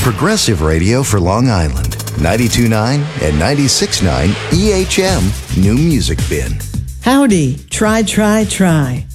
Progressive radio for Long Island. 92.9 and 96.9 EHM New Music Bin. Howdy, try, try, try.